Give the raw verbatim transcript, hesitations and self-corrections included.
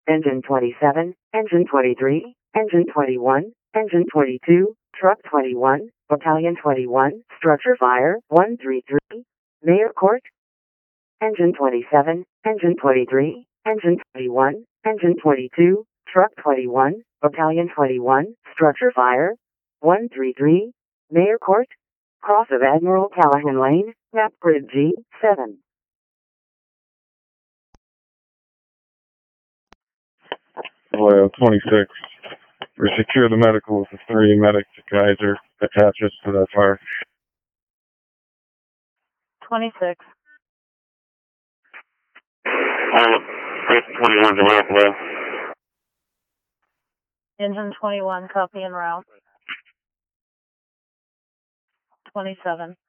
Engine twenty-seven, Engine twenty-three, Engine twenty-one, Engine twenty-two, Truck twenty-one, Battalion twenty-one, Structure Fire one three three, Mayor Court. Engine twenty-seven, Engine twenty-three, Engine twenty-one, Engine twenty-two, Truck twenty-one, Battalion twenty-one, Structure Fire one three three, Mayor Court. Cross of Admiral Callahan Lane, map grid G seven. Oil twenty-six. We secure the medical with the three medics to Kaiser. Attach us to that fire. twenty-six. twenty-one to left. Engine twenty-one, copy en route. twenty-seven.